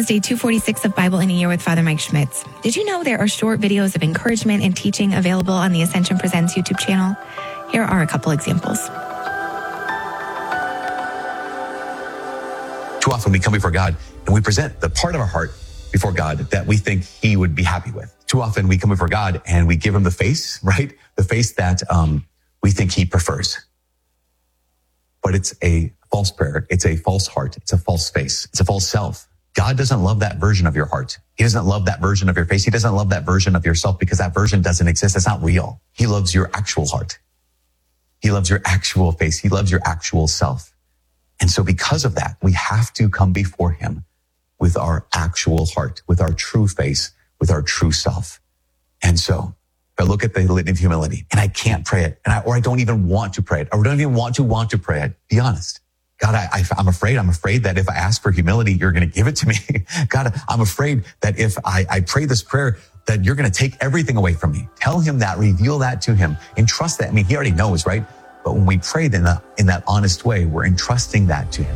is day 246 of Bible in a Year with Father Mike Schmitz. Did you know there are short videos of encouragement and teaching available on the Ascension Presents YouTube channel? Here are a couple examples. Too often we come before God and we present the part of our heart before God that we think he would be happy with. Too often we come before God and we give him the face, right? The face that we think he prefers. But it's a false prayer. It's a false heart. It's a false face. It's a false self. God doesn't love that version of your heart. He doesn't love that version of your face. He doesn't love that version of yourself because that version doesn't exist. It's not real. He loves your actual heart. He loves your actual face. He loves your actual self. And so because of that, we have to come before him with our actual heart, with our true face, with our true self. And so I look at the litany of humility and I can't pray it. Or I don't even want to pray it. Or don't even want to pray it. Be honest. God, I'm afraid that if I ask for humility, you're going to give it to me. God, I'm afraid that if I pray this prayer, that you're going to take everything away from me. Tell him that, reveal that to him, and trust that. I mean, he already knows, right? But when we pray in that honest way, we're entrusting that to him.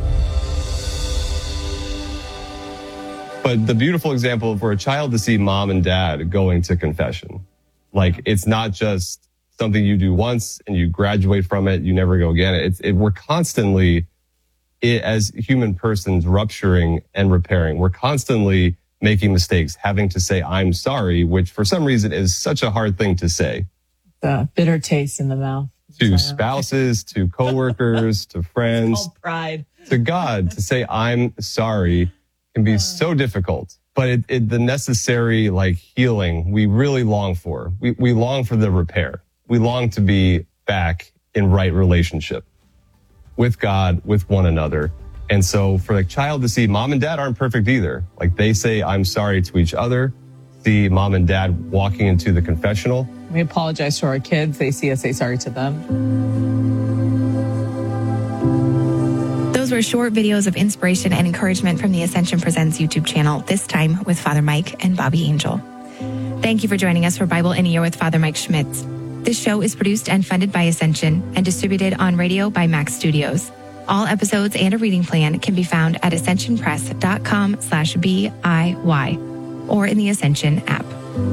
But the beautiful example for a child to see mom and dad going to confession. Like, it's not just something you do once and you graduate from it, you never go again. We're constantly, as human persons, rupturing and repairing. We're constantly making mistakes, having to say, I'm sorry, which for some reason is such a hard thing to say. The bitter taste in the mouth. To spouses, to coworkers, to friends. It's called pride. To God, to say, I'm sorry can be so difficult. But the necessary healing we really long for. We long for the repair. We long to be back in right relationship with God, with one another. And so for a child to see mom and dad aren't perfect either. Like, they say, I'm sorry to each other. See mom and dad walking into the confessional. We apologize to our kids. They see us say sorry to them. Those were short videos of inspiration and encouragement from the Ascension Presents YouTube channel, this time with Father Mike and Bobby Angel. Thank you for joining us for Bible in a Year with Father Mike Schmitz. This show is produced and funded by Ascension and distributed on radio by Max Studios. All episodes and a reading plan can be found at ascensionpress.com/BIY or in the Ascension app.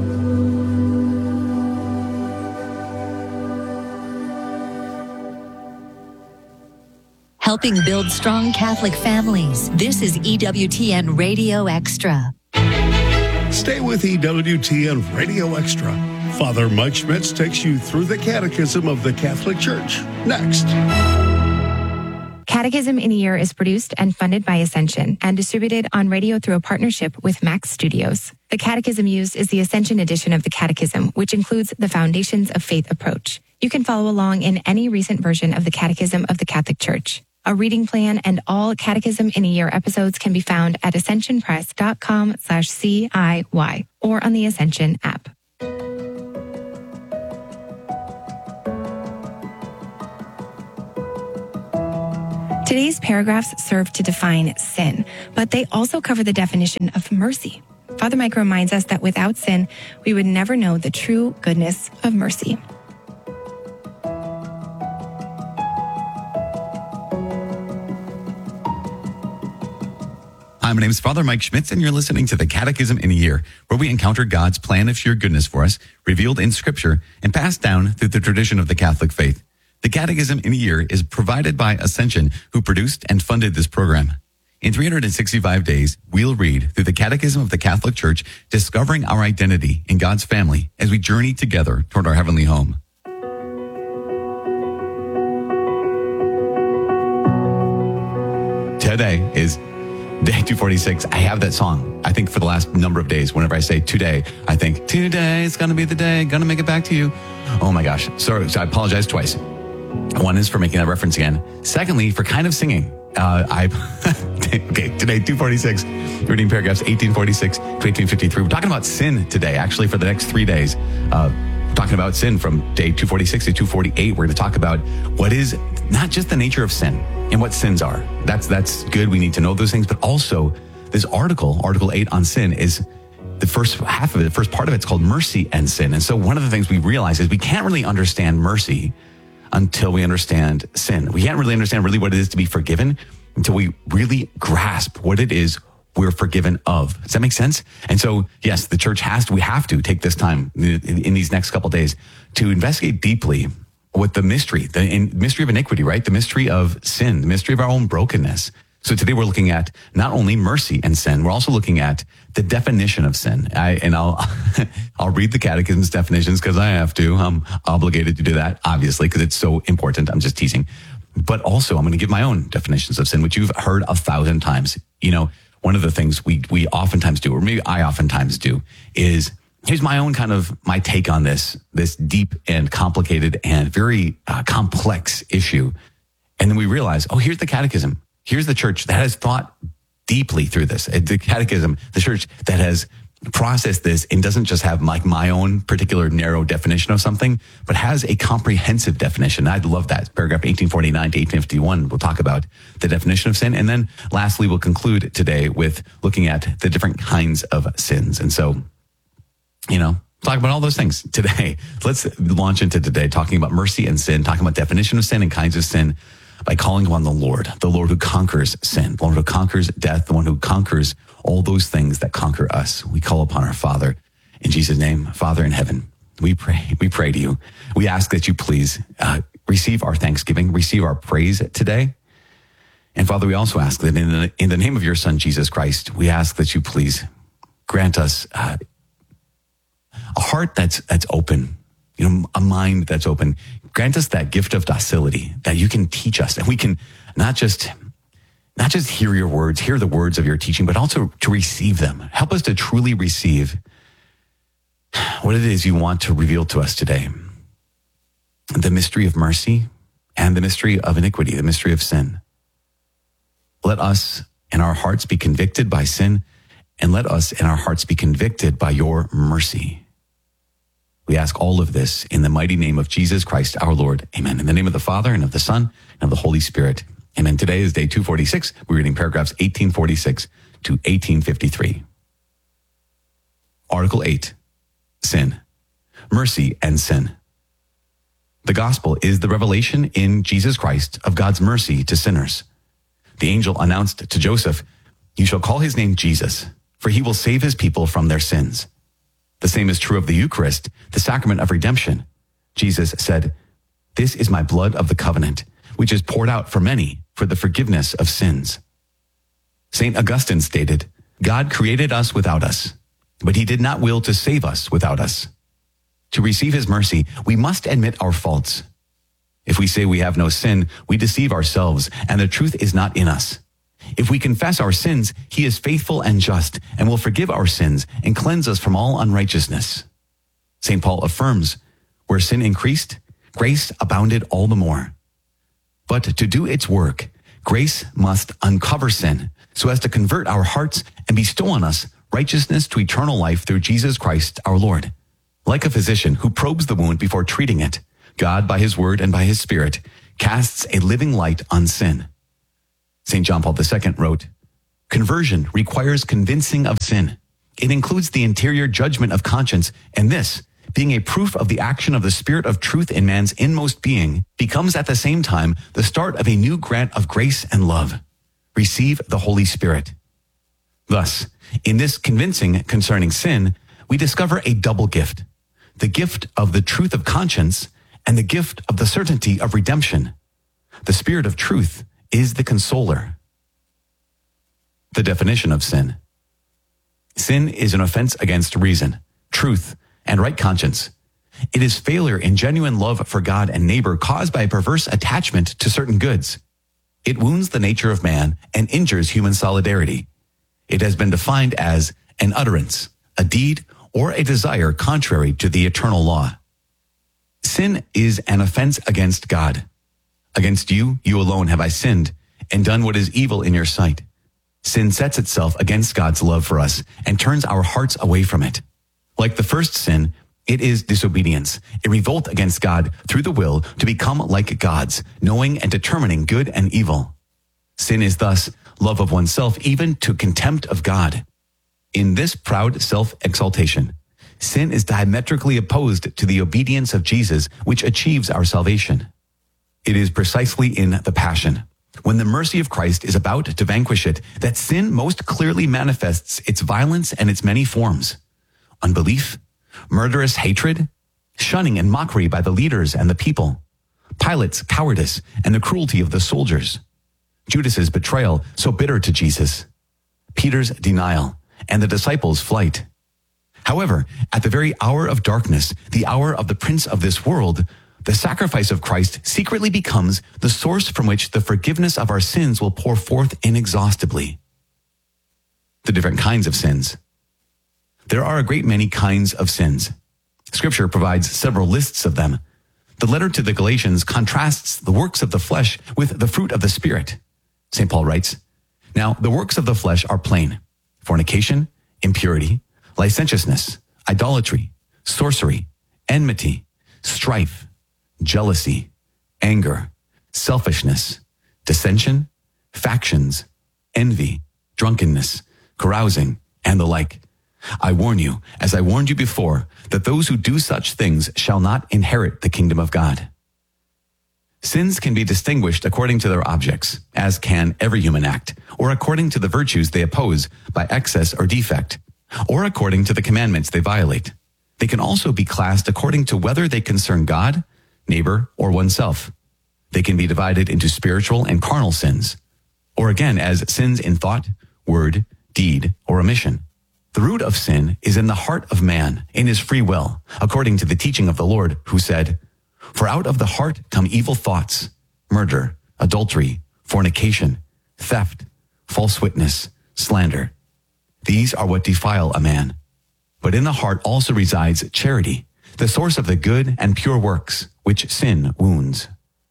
Helping build strong Catholic families. This is EWTN Radio Extra. Stay with EWTN Radio Extra. Father Mike Schmitz takes you through the Catechism of the Catholic Church. Next. Catechism in a Year is produced and funded by Ascension and distributed on radio through a partnership with Max Studios. The catechism used is the Ascension edition of the Catechism, which includes the Foundations of Faith approach. You can follow along in any recent version of the Catechism of the Catholic Church. A reading plan and all Catechism in a Year episodes can be found at ascensionpress.com/CIY or on the Ascension app. Today's paragraphs serve to define sin, but they also cover the definition of mercy. Father Mike reminds us that without sin, we would never know the true goodness of mercy. Hi, my name is Father Mike Schmitz, and you're listening to the Catechism in a Year, where we encounter God's plan of sheer goodness for us, revealed in Scripture and passed down through the tradition of the Catholic faith. The Catechism in a Year is provided by Ascension, who produced and funded this program. In 365 days, we'll read through the Catechism of the Catholic Church, discovering our identity in God's family as we journey together toward our heavenly home. Today is Day 246. I have that song, I think, for the last number of days. Whenever I say today, I think, today is going to be the day, going to make it back to you. Oh my gosh. Sorry, so I apologize twice. One is for making that reference again. Secondly, for kind of singing. Okay, today, 246, reading paragraphs 1846 to 1853. We're talking about sin today, actually, for the next 3 days. Talking about sin from day 246 to 248. We're going to talk about what is not just the nature of sin and what sins are. That's good. We need to know those things. But also, this Article 8 on sin is the first half of it, the first part of it's called mercy and sin. And so one of the things we realize is we can't really understand mercy until we understand sin. We can't really understand really what it is to be forgiven until we really grasp what it is we're forgiven of. Does that make sense? And so, yes, the church we have to take this time in these next couple of days to investigate deeply what the mystery of iniquity, right? The mystery of sin, the mystery of our own brokenness. So today we're looking at not only mercy and sin, we're also looking at the definition of sin. I'll read the catechism's definitions because I have to. I'm obligated to do that, obviously, because it's so important. I'm just teasing. But also I'm going to give my own definitions of sin, which you've heard 1,000 times. You know, one of the things we oftentimes do, or maybe I oftentimes do, is here's my own my take on this deep and complicated and very complex issue. And then we realize, oh, here's the catechism. Here's the church that has thought deeply through this. The catechism, the church that has processed this and doesn't just have my own particular narrow definition of something, but has a comprehensive definition. I'd love that. Paragraph 1849 to 1851, we'll talk about the definition of sin. And then lastly, we'll conclude today with looking at the different kinds of sins. And so, talk about all those things today. Let's launch into today talking about mercy and sin, talking about definition of sin and kinds of sin, by calling upon the Lord who conquers sin, the Lord who conquers death, the one who conquers all those things that conquer us. We call upon our Father in Jesus' name. Father in heaven, we pray to you. We ask that you please receive our thanksgiving, receive our praise today. And Father, we also ask that in the name of your Son, Jesus Christ, we ask that you please grant us a heart that's open, a mind that's open. Grant us that gift of docility that you can teach us, and we can not just hear your words, hear the words of your teaching, but also to receive them. Help us to truly receive what it is you want to reveal to us today. The mystery of mercy and the mystery of iniquity, the mystery of sin. Let us in our hearts be convicted by sin, and let us in our hearts be convicted by your mercy. We ask all of this in the mighty name of Jesus Christ, our Lord. Amen. In the name of the Father, and of the Son, and of the Holy Spirit. Amen. Today is day 246. We're reading paragraphs 1846 to 1853. Article 8, sin, mercy and sin. The gospel is the revelation in Jesus Christ of God's mercy to sinners. The angel announced to Joseph, "You shall call his name Jesus, for he will save his people from their sins." The same is true of the Eucharist, the sacrament of redemption. Jesus said, "This is my blood of the covenant, which is poured out for many for the forgiveness of sins." St. Augustine stated, "God created us without us, but he did not will to save us without us." To receive his mercy, we must admit our faults. If we say we have no sin, we deceive ourselves, and the truth is not in us. If we confess our sins, he is faithful and just and will forgive our sins and cleanse us from all unrighteousness. St. Paul affirms, where sin increased, grace abounded all the more. But to do its work, grace must uncover sin so as to convert our hearts and bestow on us righteousness to eternal life through Jesus Christ our Lord. Like a physician who probes the wound before treating it, God, by his word and by his Spirit, casts a living light on sin. St. John Paul II wrote, "Conversion requires convincing of sin. It includes the interior judgment of conscience, and this, being a proof of the action of the Spirit of truth in man's inmost being, becomes at the same time the start of a new grant of grace and love. Receive the Holy Spirit." Thus, in this convincing concerning sin, we discover a double gift, the gift of the truth of conscience and the gift of the certainty of redemption. The Spirit of truth is the consoler. The definition of sin. Sin is an offense against reason, truth, and right conscience. It is failure in genuine love for God and neighbor caused by a perverse attachment to certain goods. It wounds the nature of man and injures human solidarity. It has been defined as an utterance, a deed, or a desire contrary to the eternal law. Sin is an offense against God. Against you, you alone have I sinned and done what is evil in your sight. Sin sets itself against God's love for us and turns our hearts away from it. Like the first sin, it is disobedience, a revolt against God through the will to become like God's, knowing and determining good and evil. Sin is thus love of oneself even to contempt of God. In this proud self-exaltation, sin is diametrically opposed to the obedience of Jesus, which achieves our salvation. It is precisely in the passion, when the mercy of Christ is about to vanquish it, that sin most clearly manifests its violence and its many forms. Unbelief, murderous hatred, shunning and mockery by the leaders and the people, Pilate's cowardice and the cruelty of the soldiers, Judas's betrayal so bitter to Jesus, Peter's denial, and the disciples' flight. However, at the very hour of darkness, the hour of the prince of this world, the sacrifice of Christ secretly becomes the source from which the forgiveness of our sins will pour forth inexhaustibly. The different kinds of sins. There are a great many kinds of sins. Scripture provides several lists of them. The letter to the Galatians contrasts the works of the flesh with the fruit of the Spirit. St. Paul writes, "Now the works of the flesh are plain: fornication, impurity, licentiousness, idolatry, sorcery, enmity, strife, jealousy, anger, selfishness, dissension, factions, envy, drunkenness, carousing, and the like. I warn you, as I warned you before, that those who do such things shall not inherit the kingdom of God." Sins can be distinguished according to their objects, as can every human act, or according to the virtues they oppose by excess or defect, or according to the commandments they violate. They can also be classed according to whether they concern God, neighbor, or oneself. They can be divided into spiritual and carnal sins, or again as sins in thought, word, deed, or omission. The root of sin is in the heart of man, in his free will, according to the teaching of the Lord, who said, "For out of the heart come evil thoughts, murder, adultery, fornication, theft, false witness, slander. These are what defile a man. But in the heart also resides charity, the source of the good and pure works, which sin wounds."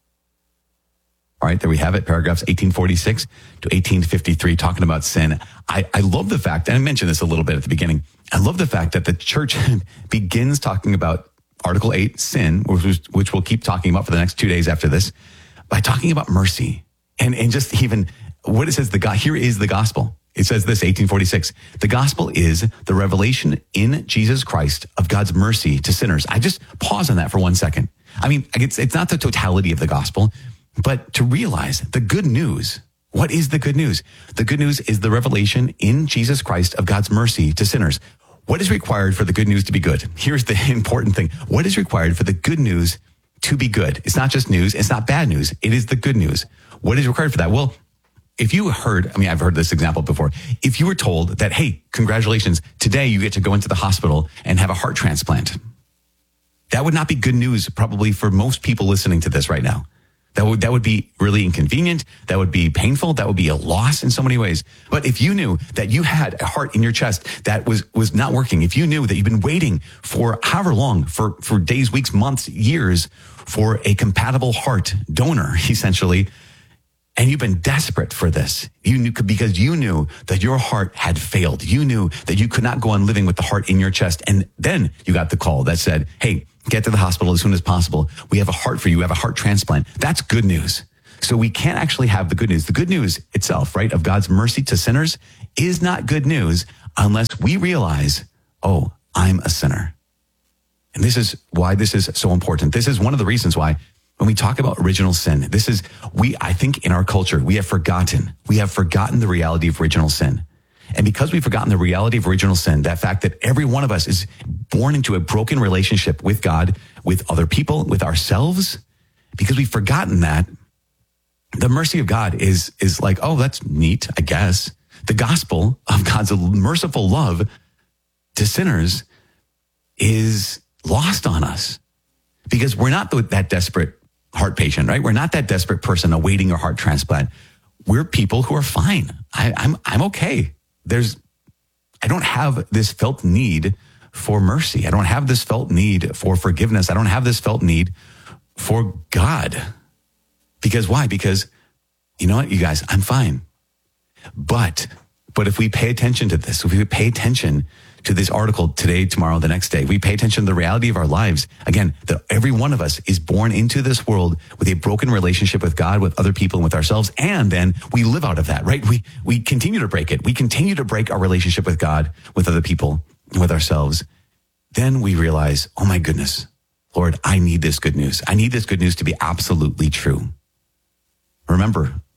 All right, there we have it, paragraphs 1846 to 1853, talking about sin. I love the fact, and I mentioned this a little bit at the beginning, I love the fact that the church begins talking about Article 8, sin, which we'll keep talking about for the next 2 days after this, by talking about mercy. And just even what it says, here is the gospel. It says this, 1846, "The gospel is the revelation in Jesus Christ of God's mercy to sinners." I just pause on that for 1 second. I mean, it's not the totality of the gospel, but to realize the good news. What is the good news? The good news is the revelation in Jesus Christ of God's mercy to sinners. What is required for the good news to be good? Here's the important thing. What is required for the good news to be good? It's not just news. It's not bad news. It is the good news. What is required for that? Well, if you heard, I've heard this example before. If you were told that, hey, congratulations, today you get to go into the hospital and have a heart transplant. That would not be good news probably for most people listening to this right now. That would be really inconvenient. That would be painful. That would be a loss in so many ways. But if you knew that you had a heart in your chest that was not working, if you knew that you've been waiting for however long, for days, weeks, months, years, for a compatible heart donor, essentially, and you've been desperate for this, because you knew that your heart had failed. You knew that you could not go on living with the heart in your chest. And then you got the call that said, hey, get to the hospital as soon as possible. We have a heart for you. We have a heart transplant. That's good news. So we can't actually have the good news. The good news itself, right, of God's mercy to sinners is not good news unless we realize, oh, I'm a sinner. And this is why this is so important. This is one of the reasons why when we talk about original sin, I think in our culture, we have forgotten the reality of original sin. And because we've forgotten the reality of original sin, that fact that every one of us is born into a broken relationship with God, with other people, with ourselves, because we've forgotten that, the mercy of God is like, oh, that's neat, I guess. The gospel of God's merciful love to sinners is lost on us because we're not that desperate heart patient, right? We're not that desperate person awaiting a heart transplant. We're people who are fine. I'm okay. I don't have this felt need for mercy. I don't have this felt need for forgiveness. I don't have this felt need for God. Because why? Because you know what, you guys, I'm fine. But if we pay attention to this, if we pay attention to this article today, tomorrow, the next day, we pay attention to the reality of our lives. Again, that every one of us is born into this world with a broken relationship with God, with other people, and with ourselves. And then we live out of that, right? We continue to break it. We continue to break our relationship with God, with other people, and with ourselves. Then we realize, oh my goodness, Lord, I need this good news. I need this good news to be absolutely true. Remember,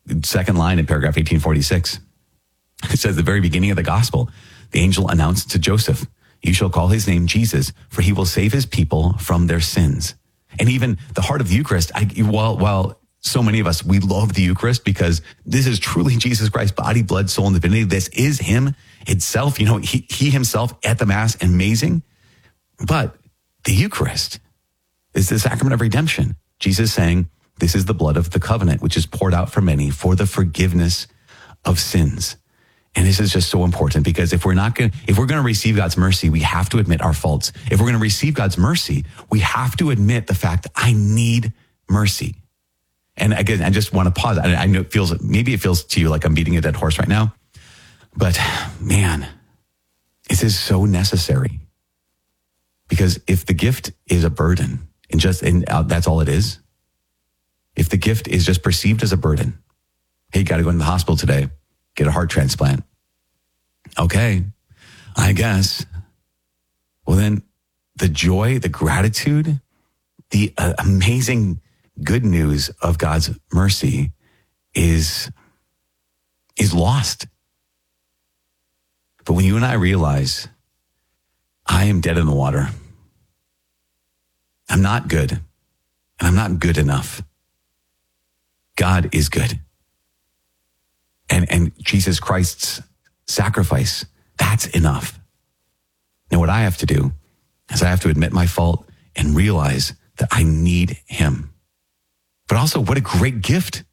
second line in paragraph 1846. It says, the very beginning of the gospel, the angel announced to Joseph, you shall call his name Jesus, for he will save his people from their sins. And even the heart of the Eucharist, while so many of us, we love the Eucharist because this is truly Jesus Christ, body, blood, soul, and divinity. This is him itself. You know, he himself at the Mass, amazing. But the Eucharist is the sacrament of redemption. Jesus saying, this is the blood of the covenant, which is poured out for many for the forgiveness of sins. And this is just so important because if we're going to receive God's mercy, we have to admit our faults. If we're going to receive God's mercy, we have to admit the fact that I need mercy. And again, I just want to pause. I know maybe it feels to you like I'm beating a dead horse right now, but man, this is so necessary. Because if the gift is a burden and that's all it is, if the gift is just perceived as a burden, hey, you got to go into the hospital today, get a heart transplant. Okay, I guess. Well, then the joy, the gratitude, the amazing good news of God's mercy is lost. But when you and I realize I am dead in the water, I'm not good, and I'm not good enough. God is good. And Jesus Christ's sacrifice, that's enough. Now, what I have to do is I have to admit my fault and realize that I need him. But also, what a great gift.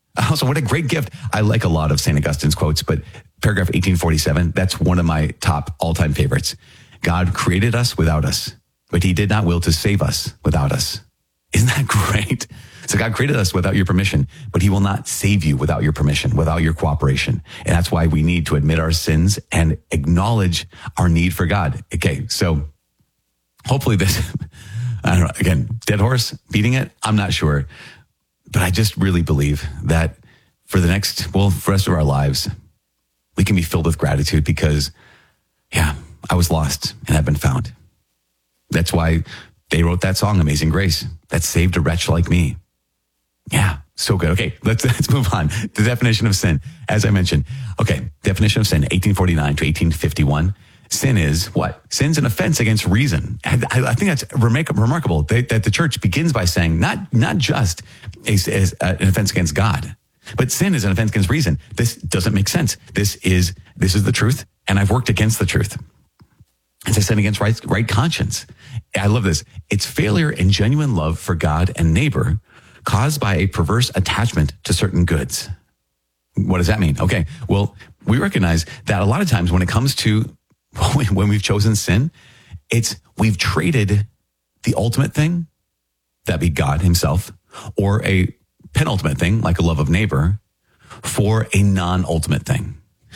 I like a lot of St. Augustine's quotes, but paragraph 1847, that's one of my top all-time favorites. God created us without us, but he did not will to save us without us. Isn't that great? So God created us without your permission, but he will not save you without your permission, without your cooperation. And that's why we need to admit our sins and acknowledge our need for God. Okay, so hopefully this, I don't know, again, dead horse, beating it, I'm not sure. But I just really believe that for the rest of our lives, we can be filled with gratitude because, yeah, I was lost and have been found. That's why they wrote that song, Amazing Grace, that saved a wretch like me. Yeah, so good. Okay, let's move on. The definition of sin, as I mentioned. Okay, definition of sin, 1849 to 1851. Sin is what? Sin's an offense against reason. And I think that's remarkable that the church begins by saying not just an offense against God, but sin is an offense against reason. This doesn't make sense. This is the truth, and I've worked against the truth. It's a sin against right conscience. I love this. It's failure in genuine love for God and neighbor caused by a perverse attachment to certain goods. What does that mean? Okay, well, we recognize that a lot of times when it comes to when we've chosen sin, we've traded the ultimate thing, that be God himself, or a penultimate thing, like a love of neighbor, for a non-ultimate thing.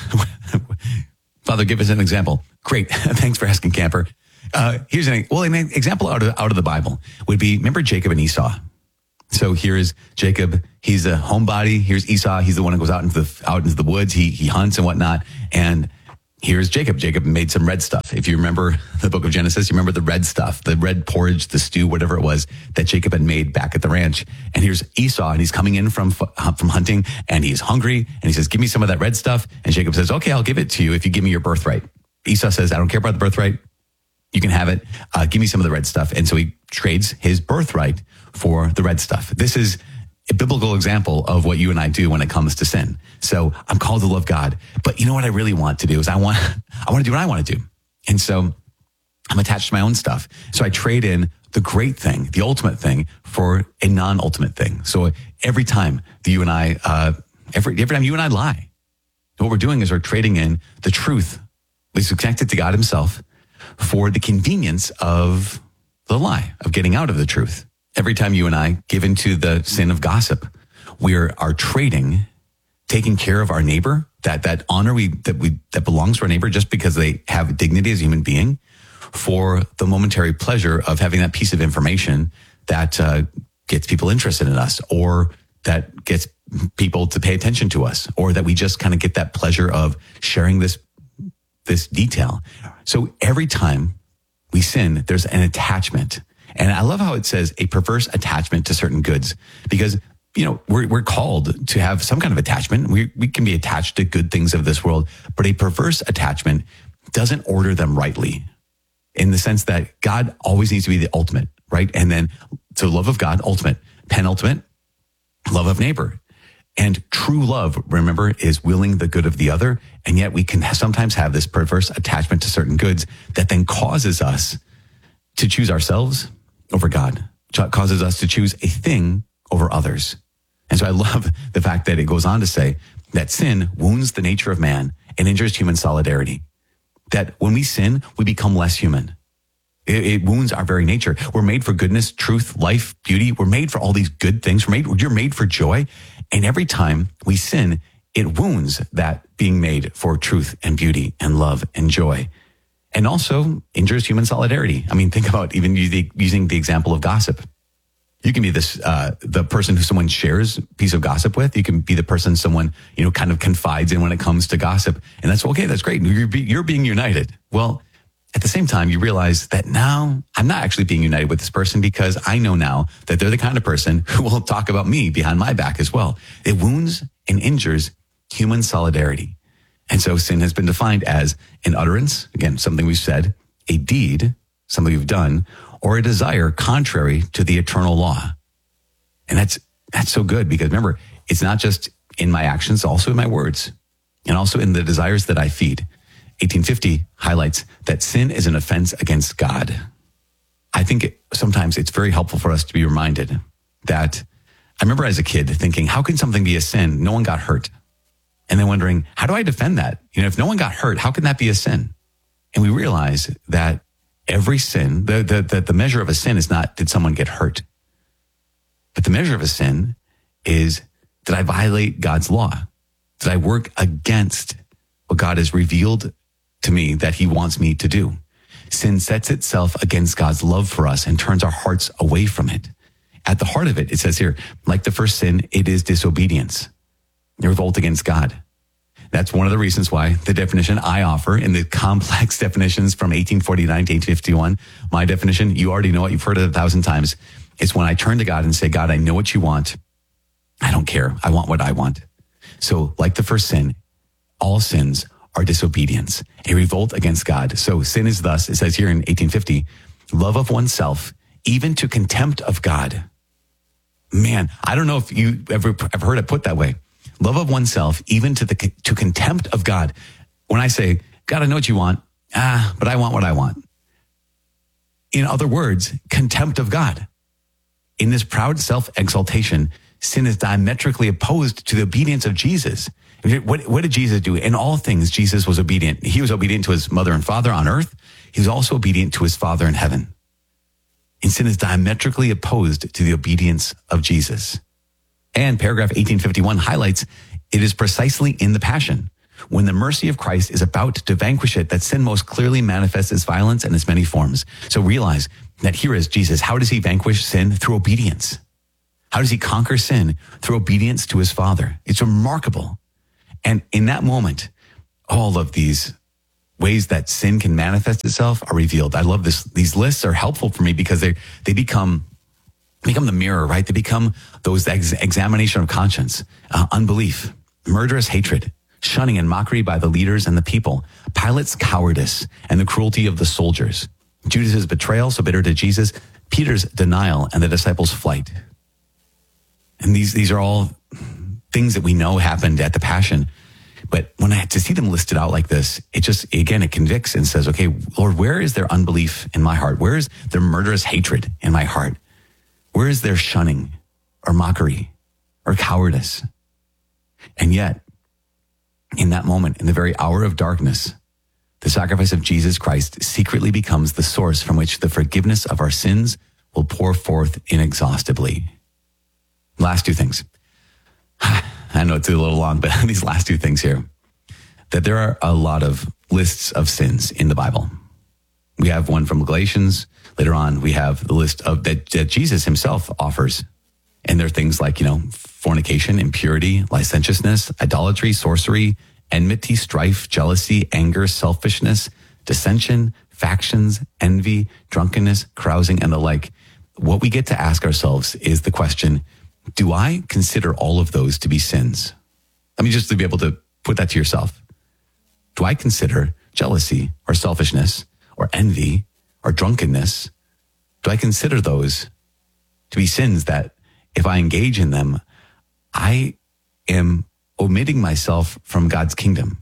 Father, give us an example. Great. Thanks for asking, Camper. Here's an example out of the Bible would be, remember Jacob and Esau? So here is Jacob. He's a homebody. Here's Esau. He's the one who goes out into the woods. He hunts and whatnot. And here's Jacob. Jacob made some red stuff. If you remember the book of Genesis, you remember the red stuff, the red porridge, the stew, whatever it was that Jacob had made back at the ranch. And here's Esau, and he's coming in from hunting, and he's hungry, and he says, give me some of that red stuff. And Jacob says, okay, I'll give it to you if you give me your birthright. Esau says, I don't care about the birthright. You can have it. Give me some of the red stuff. And so he trades his birthright for the red stuff. This is a biblical example of what you and I do when it comes to sin. So I'm called to love God, but you know what I really want to do is I want to do what I want to do. And so I'm attached to my own stuff. So I trade in the great thing, the ultimate thing, for a non-ultimate thing. So every time you and I, every time you and I lie, what we're doing is we're trading in the truth, which is connected to God himself, for the convenience of the lie, of getting out of the truth. Every time you and I give into the sin of gossip, we are trading, taking care of our neighbor, that honor that belongs to our neighbor just because they have dignity as a human being, for the momentary pleasure of having that piece of information that gets people interested in us, or that gets people to pay attention to us, or that we just kind of get that pleasure of sharing this detail. So every time we sin, there's an attachment. And I love how it says a perverse attachment to certain goods, because we're called to have some kind of attachment. We can be attached to good things of this world, but a perverse attachment doesn't order them rightly, in the sense that God always needs to be the ultimate, right? And then, so love of God, ultimate, penultimate, love of neighbor. And true love, remember, is willing the good of the other. And yet we can sometimes have this perverse attachment to certain goods that then causes us to choose ourselves over God, causes us to choose a thing over others. And so I love the fact that it goes on to say that sin wounds the nature of man and injures human solidarity. That when we sin, we become less human. It wounds our very nature. We're made for goodness, truth, life, beauty. We're made for all these good things. You're made for joy. And every time we sin, it wounds that being made for truth and beauty and love and joy. And also injures human solidarity. I mean, think about even using the example of gossip. You can be the person who someone shares a piece of gossip with. You can be the person someone, kind of confides in when it comes to gossip. And that's okay. That's great. You're being united. Well, at the same time, you realize that now I'm not actually being united with this person, because I know now that they're the kind of person who will talk about me behind my back as well. It wounds and injures human solidarity. And so sin has been defined as an utterance, again, something we've said, a deed, something we've done, or a desire contrary to the eternal law. And that's so good, because remember, it's not just in my actions, also in my words, and also in the desires that I feed. 1850 highlights that sin is an offense against God. I think sometimes it's very helpful for us to be reminded that I remember as a kid thinking, how can something be a sin? No one got hurt. And then wondering, how do I defend that? If no one got hurt, how can that be a sin? And we realize that every sin, the measure of a sin is not, did someone get hurt? But the measure of a sin is, did I violate God's law? Did I work against what God has revealed to me that he wants me to do? Sin sets itself against God's love for us and turns our hearts away from it. At the heart of it, it says here, like the first sin, it is disobedience. A revolt against God. That's one of the reasons why the definition I offer in the complex definitions from 1849 to 1851, my definition, you already know it, you've heard it 1,000 times. It's when I turn to God and say, God, I know what you want. I don't care. I want what I want. So like the first sin, all sins are disobedience, a revolt against God. So sin is thus, it says here in 1850, love of oneself, even to contempt of God. Man, I don't know if you ever heard it put that way. Love of oneself, even to contempt of God. When I say, God, I know what you want, but I want what I want. In other words, contempt of God. In this proud self-exaltation, sin is diametrically opposed to the obedience of Jesus. What did Jesus do? In all things, Jesus was obedient. He was obedient to his mother and father on earth. He was also obedient to his Father in heaven. And sin is diametrically opposed to the obedience of Jesus. And paragraph 1851 highlights, it is precisely in the passion, when the mercy of Christ is about to vanquish it, that sin most clearly manifests its violence in its many forms. So realize that here is Jesus. How does he vanquish sin? Through obedience. How does he conquer sin? Through obedience to his Father. It's remarkable. And in that moment, all of these ways that sin can manifest itself are revealed. I love this. These lists are helpful for me because they become the mirror, right? They become those examination of conscience, unbelief, murderous hatred, shunning and mockery by the leaders and the people, Pilate's cowardice and the cruelty of the soldiers, Judas's betrayal, so bitter to Jesus, Peter's denial, and the disciples' flight. And these are all things that we know happened at the Passion. But when I had to see them listed out like this, it convicts and says, okay, Lord, where is their unbelief in my heart? Where is their murderous hatred in my heart? Where is their shunning or mockery or cowardice? And yet, in that moment, in the very hour of darkness, the sacrifice of Jesus Christ secretly becomes the source from which the forgiveness of our sins will pour forth inexhaustibly. Last two things. I know it's a little long, but these last two things here, that there are a lot of lists of sins in the Bible. We have one from Galatians. Later on, we have the list of that Jesus himself offers. And there are things like, fornication, impurity, licentiousness, idolatry, sorcery, enmity, strife, jealousy, anger, selfishness, dissension, factions, envy, drunkenness, carousing, and the like. What we get to ask ourselves is the question, do I consider all of those to be sins? I mean, just to be able to put that to yourself. Do I consider jealousy or selfishness or envy or drunkenness? Do I consider those to be sins that if I engage in them, I am omitting myself from God's kingdom?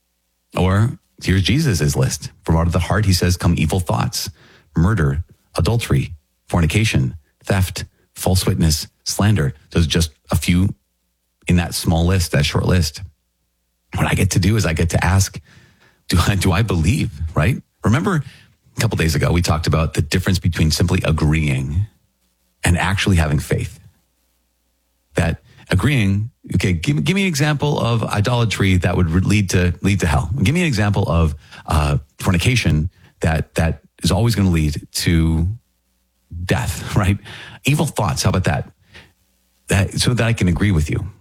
Or here's Jesus' list. From out of the heart, he says, come evil thoughts, murder, adultery, fornication, theft, false witness, slander. There's just a few in that small list, that short list. What I get to do is I get to ask, do I believe, right? Remember a couple days ago, we talked about the difference between simply agreeing and actually having faith. That agreeing, okay, give me an example of idolatry that would lead to hell. Give me an example of fornication that is always going to lead to death, right? Evil thoughts, how about that? So that I can agree with you.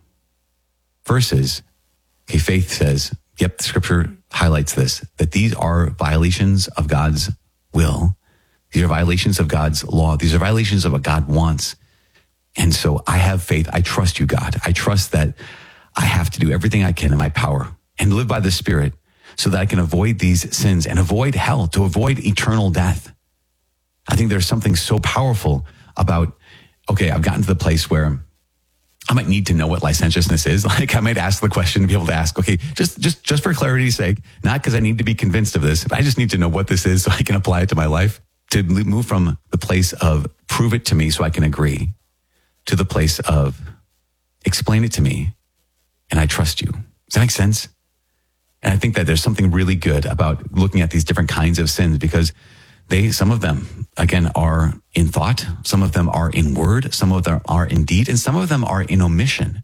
Versus, okay, faith says, yep, the scripture highlights this, that these are violations of God's will. These are violations of God's law. These are violations of what God wants. And so I have faith. I trust you, God. I trust that I have to do everything I can in my power and live by the Spirit so that I can avoid these sins and avoid hell, to avoid eternal death. I think there's something so powerful about, okay, I've gotten to the place where I might need to know what licentiousness is. Like I might ask the question to be able to ask, okay, just for clarity's sake, not because I need to be convinced of this, but I just need to know what this is so I can apply it to my life, to move from the place of prove it to me so I can agree to the place of explain it to me and I trust you. Does that make sense? And I think that there's something really good about looking at these different kinds of sins because some of them, again, are in thought, some of them are in word, some of them are in deed, and some of them are in omission.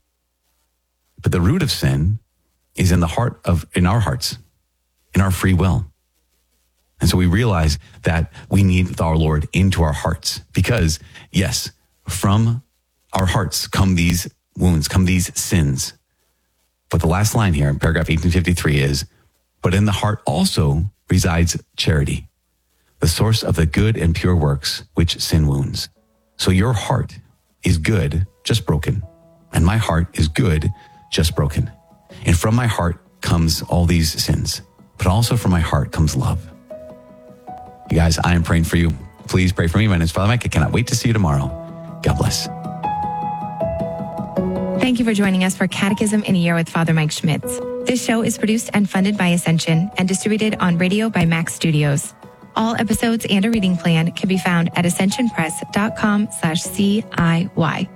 But the root of sin is in our hearts, in our free will. And so we realize that we need our Lord into our hearts because, yes, from our hearts come these wounds, come these sins. But the last line here in paragraph 1853 is, but in the heart also resides charity, the source of the good and pure works which sin wounds. So your heart is good, just broken. And my heart is good, just broken. And from my heart comes all these sins, but also from my heart comes love. You guys, I am praying for you. Please pray for me. My name is Father Mike. I cannot wait to see you tomorrow. God bless. Thank you for joining us for Catechism in a Year with Father Mike Schmitz. This show is produced and funded by Ascension and distributed on radio by Max Studios. All episodes and a reading plan can be found at ascensionpress.com/CIY.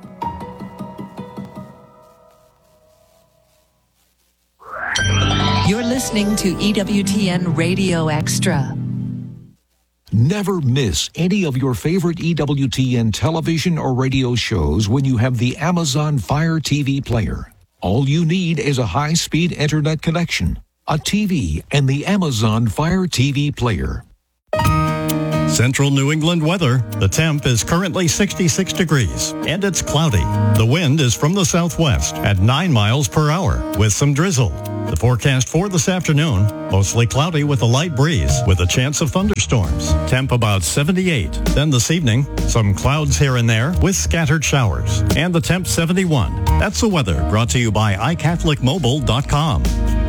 You're listening to EWTN Radio Extra. Never miss any of your favorite EWTN television or radio shows when you have the Amazon Fire TV player. All you need is a high-speed internet connection, a TV, and the Amazon Fire TV player. Central New England weather. The temp is currently 66 degrees and it's cloudy. The wind is from the southwest at 9 miles per hour with some drizzle. The forecast for this afternoon, mostly cloudy with a light breeze with a chance of thunderstorms. Temp about 78. Then this evening, some clouds here and there with scattered showers. And the temp 71. That's the weather brought to you by iCatholicMobile.com.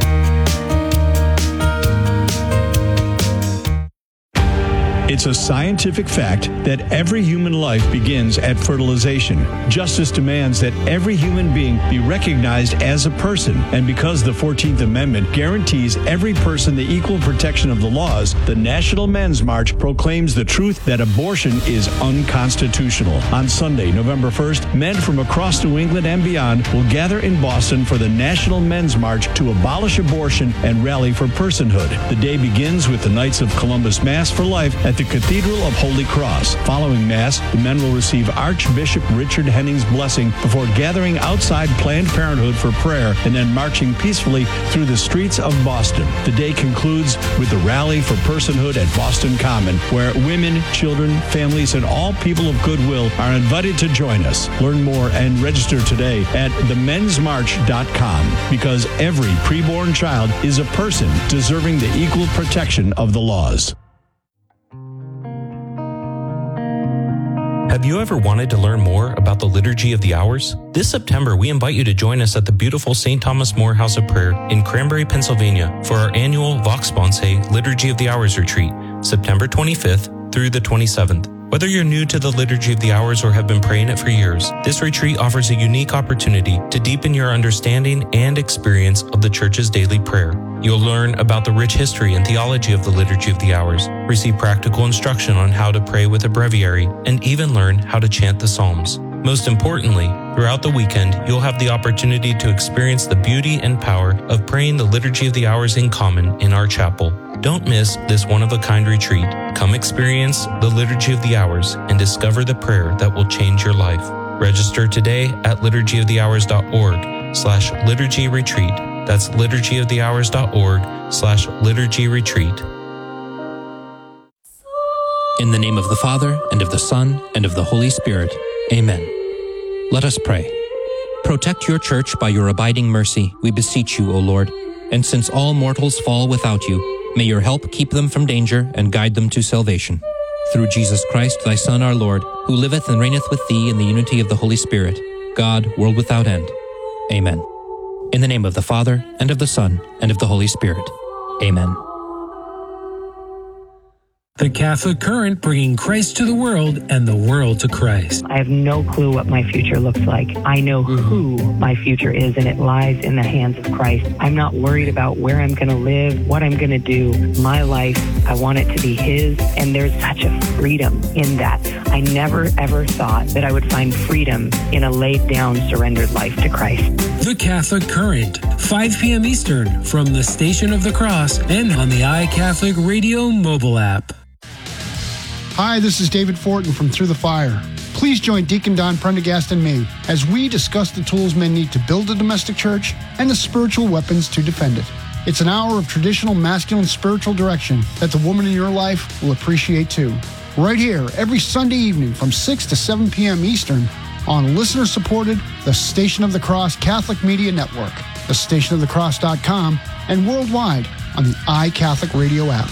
It's a scientific fact that every human life begins at fertilization. Justice demands that every human being be recognized as a person. And because the 14th Amendment guarantees every person the equal protection of the laws, the National Men's March proclaims the truth that abortion is unconstitutional. On Sunday, November 1st, men from across New England and beyond will gather in Boston for the National Men's March to abolish abortion and rally for personhood. The day begins with the Knights of Columbus Mass for Life at the Cathedral of Holy Cross. Following Mass, the men will receive Archbishop Richard Henning's blessing before gathering outside Planned Parenthood for prayer and then marching peacefully through the streets of Boston. The day concludes with the Rally for Personhood at Boston Common, where women, children, families, and all people of goodwill are invited to join us. Learn more and register today at themensmarch.com, because every preborn child is a person deserving the equal protection of the laws. Have you ever wanted to learn more about the Liturgy of the Hours? This September, we invite you to join us at the beautiful St. Thomas More House of Prayer in Cranberry, Pennsylvania for our annual Vox Sponsae Liturgy of the Hours retreat, September 25th through the 27th. Whether you're new to the Liturgy of the Hours or have been praying it for years, this retreat offers a unique opportunity to deepen your understanding and experience of the Church's daily prayer. You'll learn about the rich history and theology of the Liturgy of the Hours, receive practical instruction on how to pray with a breviary, and even learn how to chant the Psalms. Most importantly, throughout the weekend, you'll have the opportunity to experience the beauty and power of praying the Liturgy of the Hours in common in our chapel. Don't miss this one-of-a-kind retreat. Come experience the Liturgy of the Hours and discover the prayer that will change your life. Register today at liturgyofthehours.org/liturgy retreat. That's liturgyofthehours.org/liturgy retreat. In the name of the Father, and of the Son, and of the Holy Spirit. Amen. Let us pray. Protect your church by your abiding mercy, we beseech you, O Lord. And since all mortals fall without you, may your help keep them from danger and guide them to salvation. Through Jesus Christ, thy Son, our Lord, who liveth and reigneth with thee in the unity of the Holy Spirit, God, world without end. Amen. In the name of the Father, and of the Son, and of the Holy Spirit. Amen. The Catholic Current, bringing Christ to the world and the world to Christ. I have no clue what my future looks like. I know who my future is, and it lies in the hands of Christ. I'm not worried about where I'm going to live, what I'm going to do. My life, I want it to be His, and there's such a freedom in that. I never, ever thought that I would find freedom in a laid-down, surrendered life to Christ. The Catholic Current, 5 p.m. Eastern, from the Station of the Cross and on the iCatholic Radio mobile app. Hi, this is David Fortin from Through the Fire. Please join Deacon Don Prendergast and me as we discuss the tools men need to build a domestic church and the spiritual weapons to defend it. It's an hour of traditional masculine spiritual direction that the woman in your life will appreciate too. Right here, every Sunday evening from 6 to 7 p.m. Eastern on listener-supported The Station of the Cross Catholic Media Network, thestationofthecross.com, and worldwide on the iCatholic Radio app.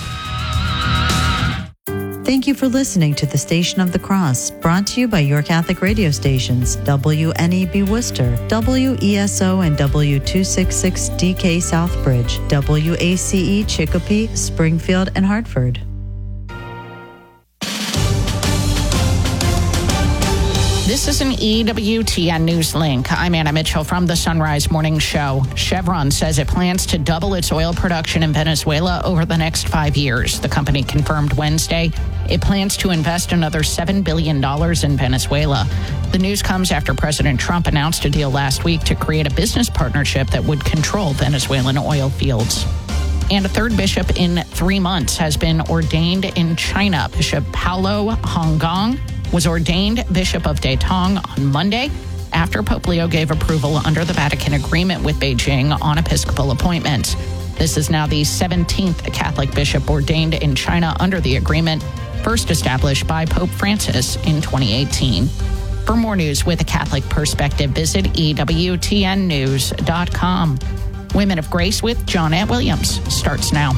Thank you for listening to The Station of the Cross, brought to you by your Catholic radio stations, WNEB Worcester, WESO and W266DK Southbridge, WACE Chicopee, Springfield, and Hartford. This is an EWTN News Link. I'm Anna Mitchell from the Sunrise Morning Show. Chevron says it plans to double its oil production in Venezuela over the next 5 years. The company confirmed Wednesday it plans to invest another $7 billion in Venezuela. The news comes after President Trump announced a deal last week to create a business partnership that would control Venezuelan oil fields. And a third bishop in 3 months has been ordained in China. Bishop Paolo Honggong was ordained Bishop of Datong on Monday after Pope Leo gave approval under the Vatican Agreement with Beijing on episcopal appointments. This is now the 17th Catholic bishop ordained in China under the agreement, first established by Pope Francis in 2018. For more news with a Catholic perspective, visit EWTNnews.com. Women of Grace with Johnette Williams starts now.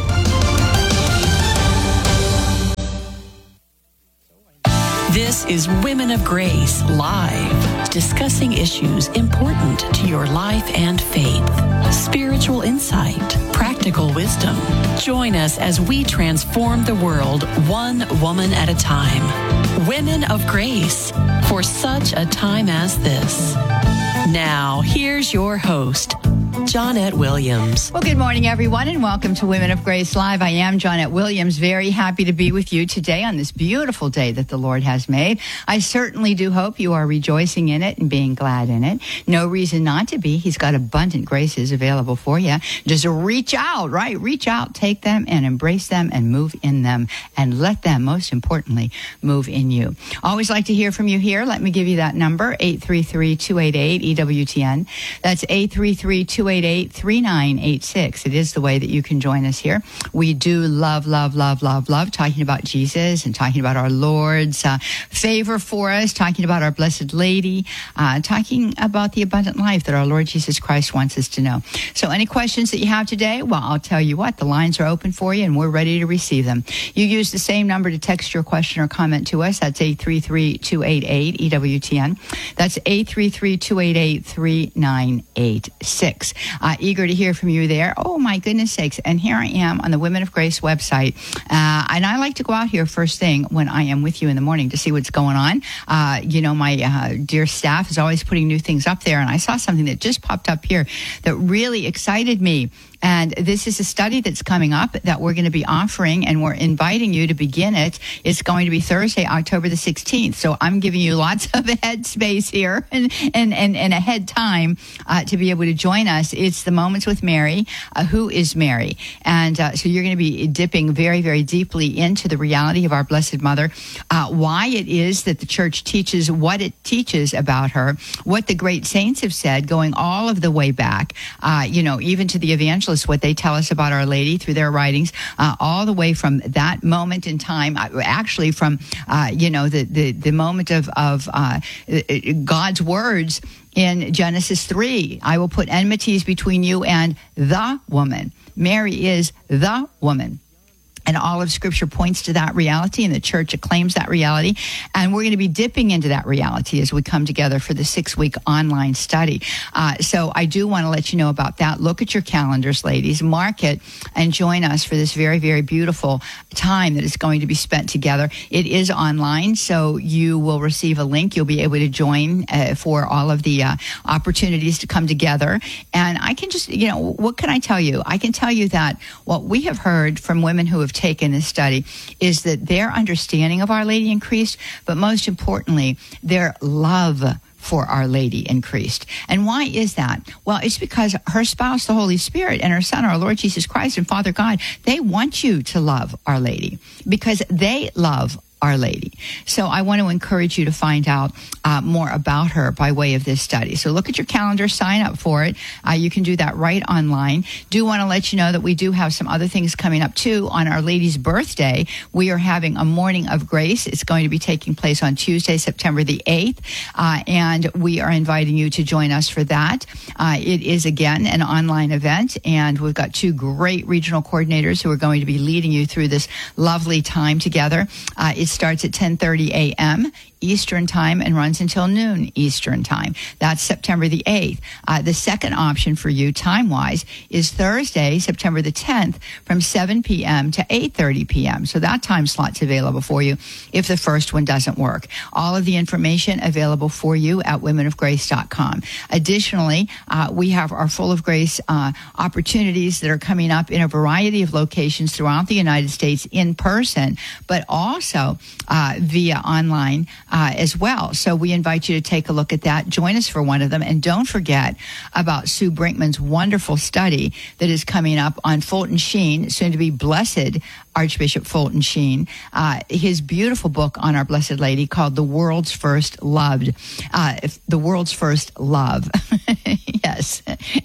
This is Women of Grace Live, discussing issues important to your life and faith. Spiritual insight, practical wisdom. Join us as we transform the world one woman at a time. Women of Grace, for such a time as this. Now, here's your host, Johnette Williams. Well, good morning, everyone, and welcome to Women of Grace Live. I am Johnette Williams, very happy to be with you today on this beautiful day that the Lord has made. I certainly do hope you are rejoicing in it and being glad in it. No reason not to be. He's got abundant graces available for you. Just reach out, right? Reach out, take them, and embrace them, and move in them, and let them, most importantly, move in you. Always like to hear from you here. Let me give you that number, 833-288-EWTN. That's 833-288-EWTN. 833-288-3986. It is the way that you can join us here. We do love talking about Jesus and talking about our Lord's favor for us, talking about our Blessed Lady, talking about the abundant life that our Lord Jesus Christ wants us to know. So any questions that you have today, well, I'll tell you what, the lines are open for you and we're ready to receive them. You use the same number to text your question or comment to us. That's 833-288-EWTN. That's 833-288-3986. Eager to hear from you there. Oh, my goodness sakes. And here I am on the Women of Grace website. And I like to go out here first thing when I am with you in the morning to see what's going on. My dear staff is always putting new things up there. And I saw something that just popped up here that really excited me. And this is a study that's coming up that we're going to be offering, and we're inviting you to begin it. It's going to be Thursday, October the 16th. So I'm giving you lots of head space here and ahead time to be able to join us. It's the Moments with Mary. Who is Mary? And so you're going to be dipping very, very deeply into the reality of our Blessed Mother, why it is that the church teaches what it teaches about her, what the great saints have said, going all of the way back, even to the evangelists, what they tell us about Our Lady through their writings, all the way from that moment in time, actually from, the moment of God's words in Genesis 3. I will put enmities between you and the woman. Mary is the woman. And all of Scripture points to that reality, and the church acclaims that reality. And we're going to be dipping into that reality as we come together for the 6-week online study. So I do want to let you know about that. Look at your calendars, ladies. Mark it and join us for this very, very beautiful time that is going to be spent together. It is online, so you will receive a link. You'll be able to join for all of the opportunities to come together. And I can just, what can I tell you? I can tell you that what we have heard from women who have taken this study is that their understanding of Our Lady increased, but most importantly, their love for Our Lady increased. And why is that? Well, it's because her spouse, the Holy Spirit, and her Son, our Lord Jesus Christ, and Father God, they want you to love Our Lady because they love Our Lady. So I want to encourage you to find out more about her by way of this study. So look at your calendar, sign up for it. You can do that right online. Do want to let you know that we do have some other things coming up too. On Our Lady's birthday, we are having a Morning of Grace. It's going to be taking place on Tuesday, September the 8th. And we are inviting you to join us for that. It is, again, an online event, and we've got 2 great regional coordinators who are going to be leading you through this lovely time together. It starts at 10:30 a.m. Eastern Time and runs until noon Eastern Time. That's September the 8th. The second option for you, time-wise, is Thursday, September the 10th, from 7 p.m. to 8:30 p.m. So that time slot's available for you if the first one doesn't work. All of the information available for you at womenofgrace.com. Additionally, we have our Full of Grace opportunities that are coming up in a variety of locations throughout the United States in person, but also via online as well. So we invite you to take a look at that. Join us for one of them. And don't forget about Sue Brinkman's wonderful study that is coming up on Fulton Sheen, soon to be Blessed Archbishop Fulton Sheen, his beautiful book on our Blessed Lady called The World's First Loved. The World's First Love. Yes.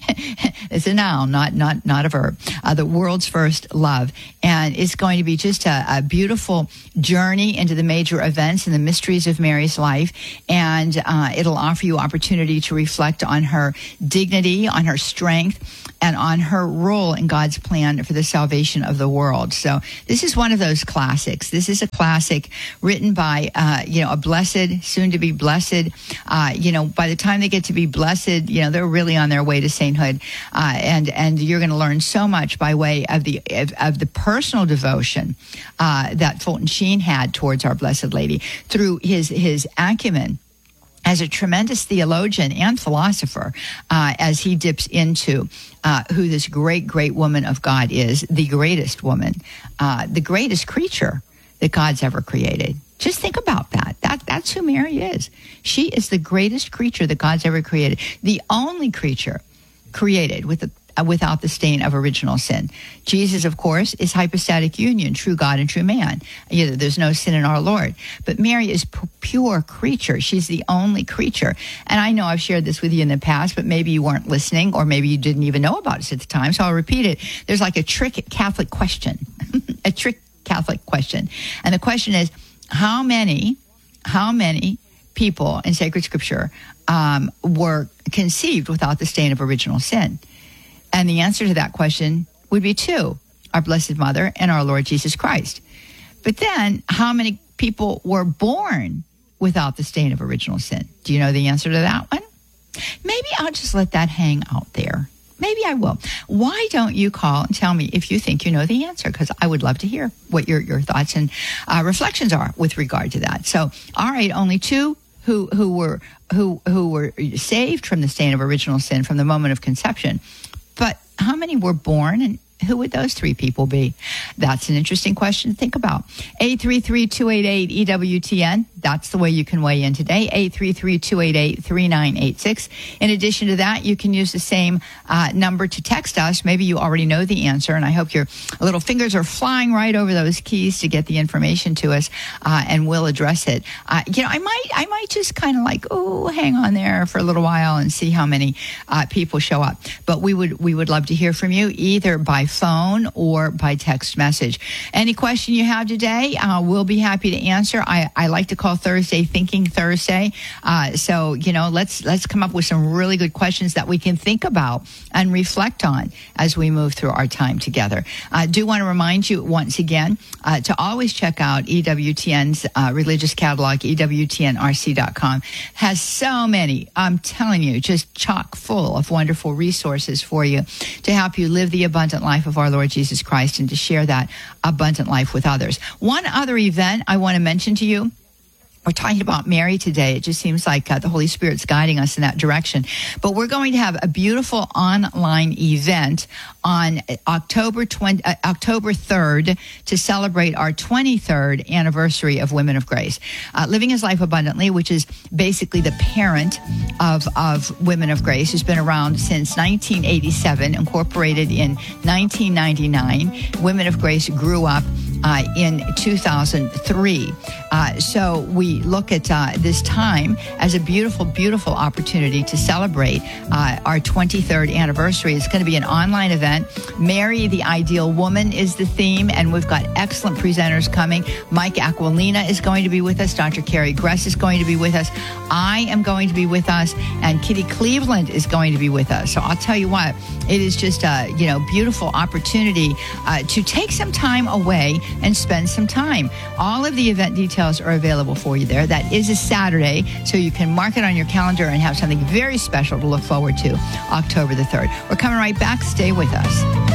It's a noun, not a verb. The World's First Love. And it's going to be just a beautiful journey into the major events and the mysteries of Mary's life. And it'll offer you opportunity to reflect on her dignity, on her strength, and on her role in God's plan for the salvation of the world. So this is one of those classics. This is a classic written by, a blessed, soon to be blessed. By the time they get to be blessed, they're really on their way to sainthood. And you're going to learn so much by way of the personal devotion that Fulton Sheen had towards our Blessed Lady through his acumen as a tremendous theologian and philosopher, as he dips into who this great, great woman of God is, the greatest woman, the greatest creature that God's ever created. Just think about that. That's who Mary is. She is the greatest creature that God's ever created. The only creature created with without the stain of original sin. Jesus, of course, is hypostatic union, true God and true man. There's no sin in our Lord. But Mary is pure creature. She's the only creature. And I know I've shared this with you in the past, but maybe you weren't listening, or maybe you didn't even know about it at the time. So I'll repeat it. There's like a trick Catholic question, a trick Catholic question. And the question is, how many people in sacred scripture were conceived without the stain of original sin? And the answer to that question would be 2, our Blessed Mother and our Lord Jesus Christ. But then, how many people were born without the stain of original sin? Do you know the answer to that one? Maybe I'll just let that hang out there. Maybe I will. Why don't you call and tell me if you think you know the answer? Because I would love to hear what your thoughts and reflections are with regard to that. So, all right, only 2 who were saved from the stain of original sin from the moment of conception. But how many were born, and who would those 3 people be? That's an interesting question to think about. 833-288-EWTN. That's the way you can weigh in today. 833-288-3986. In addition to that, you can use the same number to text us. Maybe you already know the answer, and I hope your little fingers are flying right over those keys to get the information to us, and we'll address it. I might just kind of hang on there for a little while and see how many people show up. But we would love to hear from you, either by phone or by text message. Any question you have today, we'll be happy to answer. I like to call Thursday Thinking Thursday. So let's come up with some really good questions that we can think about and reflect on as we move through our time together. I do want to remind you once again to always check out EWTN's religious catalog, EWTNRC.com. Has so many, I'm telling you, just chock full of wonderful resources for you to help you live the abundant life of our Lord Jesus Christ and to share that abundant life with others. One other event I want to mention to you. We're talking about Mary today. It just seems like the Holy Spirit's guiding us in that direction. But we're going to have a beautiful online event on October 3rd to celebrate our 23rd anniversary of Women of Grace. Living His Life Abundantly, which is basically the parent of Women of Grace, has been around since 1987, incorporated in 1999. Women of Grace grew up in 2003. So we look at this time as a beautiful, beautiful opportunity to celebrate our 23rd anniversary. It's going to be an online event. Mary, the Ideal Woman, is the theme, and we've got excellent presenters coming. Mike Aquilina is going to be with us. Dr. Carrie Gress is going to be with us. I am going to be with us, and Kitty Cleveland is going to be with us. So I'll tell you what, it is just a beautiful opportunity to take some time away and spend some time. All of the event details are available for you there. That is a Saturday, so you can mark it on your calendar and have something very special to look forward to October the 3rd. We're coming right back. Stay with us.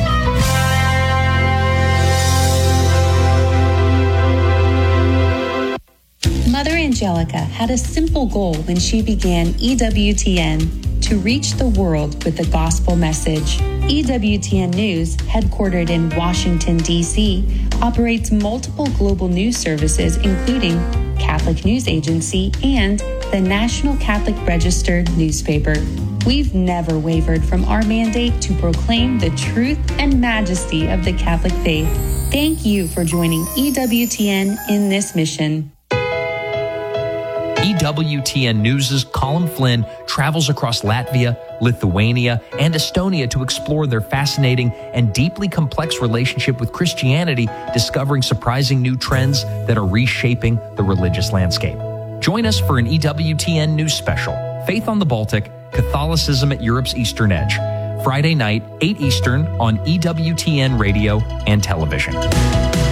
Mother Angelica had a simple goal when she began EWTN: to reach the world with the gospel message. EWTN News, headquartered in Washington, D.C., operates multiple global news services, including Catholic News Agency and the National Catholic Register newspaper. We've never wavered from our mandate to proclaim the truth and majesty of the Catholic faith. Thank you for joining EWTN in this mission. EWTN News' Colin Flynn travels across Latvia, Lithuania, and Estonia to explore their fascinating and deeply complex relationship with Christianity, discovering surprising new trends that are reshaping the religious landscape. Join us for an EWTN News special, Faith on the Baltic, Catholicism at Europe's Eastern Edge, Friday night, 8 Eastern on EWTN Radio and Television.